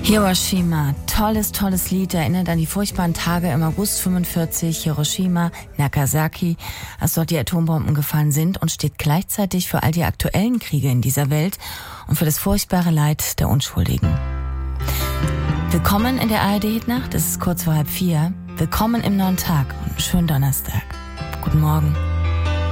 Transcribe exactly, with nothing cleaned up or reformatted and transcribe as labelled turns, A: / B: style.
A: Hiroshima, tolles, tolles Lied, erinnert an die furchtbaren Tage im August fünfundvierzig, Hiroshima, Nagasaki, als dort die Atombomben gefallen sind, und steht gleichzeitig für all die aktuellen Kriege in dieser Welt und für das furchtbare Leid der Unschuldigen. Willkommen in der A R D-Hitnacht, es ist kurz vor halb vier. Willkommen im neuen Tag und einen schönen Donnerstag. Guten Morgen.